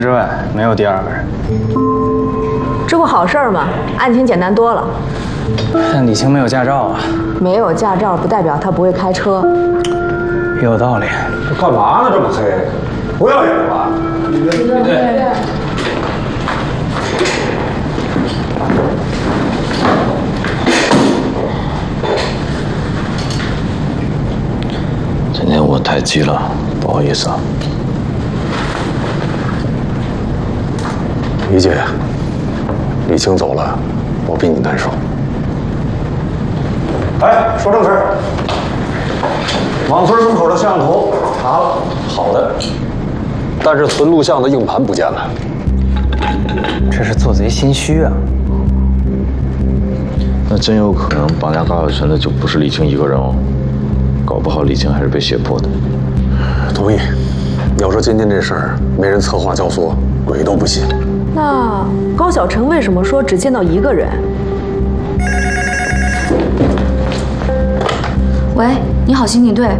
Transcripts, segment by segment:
之外没有第二个人。 这不好事儿吗？案情简单多了。 但李青没有驾照啊。 没有驾照不代表他不会开车。 有道理。 这干嘛呢？这么黑，不要脸吧？ 对。 今天我太急了，不好意思啊。 于姐，李青走了，我比你难受。哎，说正事儿。王村门口的摄像头查了，好的，但是存录像的硬盘不见了。 这是做贼心虚啊！ 那真有可能绑架高晓晨的就不是李青一个人哦，搞不好李青还是被胁迫的。 同意。要说今天这事儿没人策划教唆，鬼都不信。 那高晓晨为什么说只见到一个人？ 喂，你好，刑警队。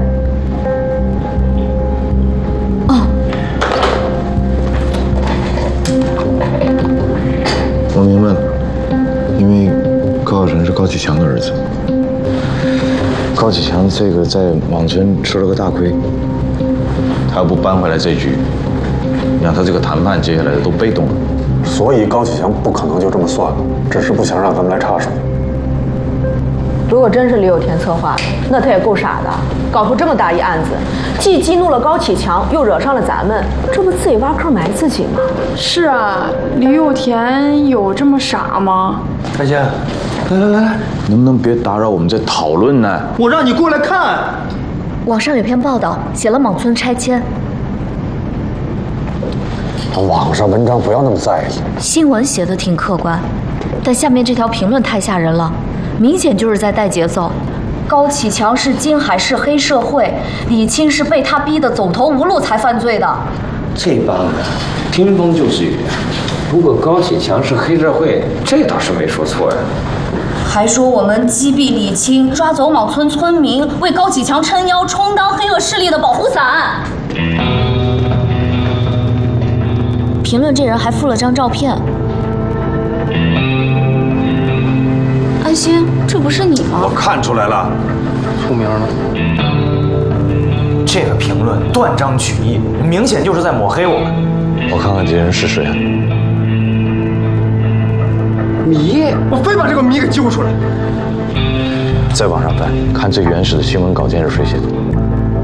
我明白了，因为高晓晨是高启强的儿子。高启强这个在蟒村吃了个大亏，他要不搬回来这局，你看他这个谈判接下来的都被动了。 所以高启强不可能就这么算了，只是不想让咱们来插手。 如果真是李有田策划的，那他也够傻的，搞出这么大一案子，既激怒了高启强，又惹上了咱们，这不自己挖坑埋自己吗？ 是啊，李有田有这么傻吗？ 大姐，来，能不能别打扰我们在讨论呢？ 我让你过来看。 网上有篇报道写了蟒村拆迁。 网上文章不要那么在意。 新闻写的挺客观，但下面这条评论太吓人了，明显就是在带节奏。高启强是金海市黑社会，李青是被他逼得走投无路才犯罪的。 这帮子听风就是雨。不过高启强是黑社会，这倒是没说错呀。 还说我们击毙李青，抓走蟒村村民，为高启强撑腰，充当黑恶势力的保护伞。评论这人还附了张照片。安心，这不是你吗？ 我看出来了， 出名了。这个评论断章取义，明显就是在抹黑我们。 我看看这人是谁。 谜，我非把这个谜给揪出来。 再往上翻，看最原始的新闻稿件是谁写的。